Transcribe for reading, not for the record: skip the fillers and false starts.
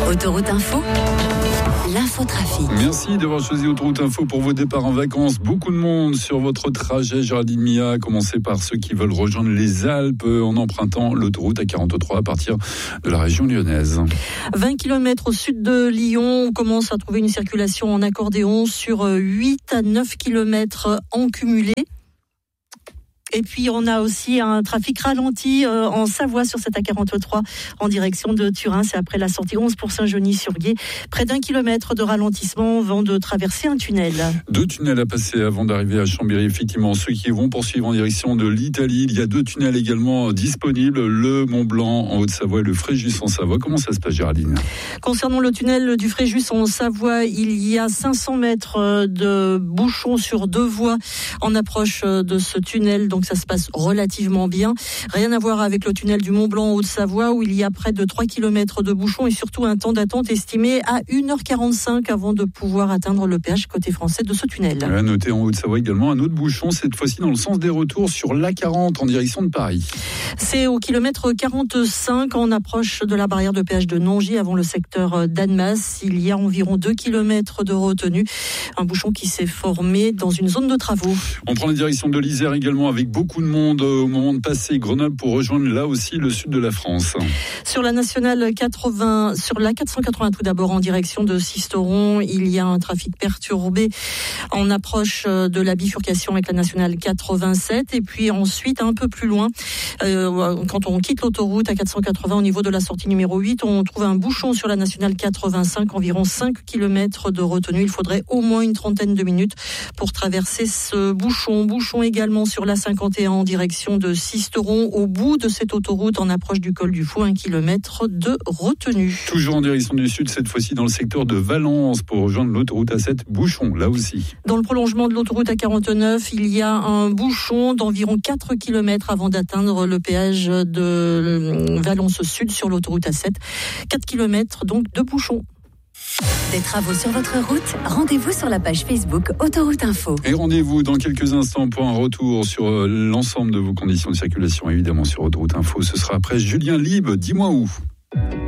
Autoroute Info, l'infotrafic. Merci d'avoir choisi Autoroute Info pour vos départs en vacances. Beaucoup de monde sur votre trajet, Géraldine Mia. Commencez par ceux qui veulent rejoindre les Alpes en empruntant l'autoroute A43 à partir de la région lyonnaise. 20 km au sud de Lyon, on commence à trouver une circulation en accordéon sur 8 à 9 km en cumulé. Et puis on a aussi un trafic ralenti en Savoie sur cette A43 en direction de Turin. C'est après la sortie 11 pour Saint-Genis-sur-Guiers. Près d'1 kilomètre de ralentissement avant de traverser un tunnel. 2 tunnels à passer avant d'arriver à Chambéry. Effectivement, ceux qui vont poursuivre en direction de l'Italie. Il y a 2 tunnels également disponibles. Le Mont-Blanc en Haute-Savoie et le Fréjus en Savoie. Comment ça se passe, Géraldine ? Concernant le tunnel du Fréjus en Savoie, il y a 500 mètres de bouchons sur 2 voies en approche de ce tunnel. Donc ça se passe relativement bien. Rien à voir avec le tunnel du Mont-Blanc en Haute-Savoie où il y a près de 3 km de bouchons et surtout un temps d'attente estimé à 1h45 avant de pouvoir atteindre le péage côté français de ce tunnel. À noter en Haute-Savoie également un autre bouchon, cette fois-ci dans le sens des retours sur l'A40 en direction de Paris. C'est au kilomètre 45 en approche de la barrière de péage de Nongy avant le secteur d'Annemasse. Il y a environ 2 km de retenue. Un bouchon qui s'est formé dans une zone de travaux. On prend la direction de l'Isère également avec beaucoup de monde au moment de passer Grenoble pour rejoindre là aussi le sud de la France. Sur la nationale 80, sur la 480 tout d'abord en direction de Sisteron, il y a un trafic perturbé en approche de la bifurcation avec la nationale 87 et puis ensuite un peu plus loin, quand on quitte l'autoroute à 480 au niveau de la sortie numéro 8, on trouve un bouchon sur la nationale 85, environ 5 km de retenue. Il faudrait au moins une trentaine de minutes pour traverser ce bouchon. Bouchon également sur la 51 en direction de Sisteron, au bout de cette autoroute en approche du col du Fou, 1 km de retenue. Toujours en direction du sud, cette fois-ci dans le secteur de Valence pour rejoindre l'autoroute A7, bouchon là aussi. Dans le prolongement de l'autoroute A49, il y a un bouchon d'environ 4 km avant d'atteindre le péage de Valence Sud sur l'autoroute A7. 4 km donc de bouchon. Des travaux sur votre route, rendez-vous sur la page Facebook Autoroute Info. Et rendez-vous dans quelques instants pour un retour sur l'ensemble de vos conditions de circulation, évidemment sur Autoroute Info. Ce sera après Julien Libre, dis-moi où.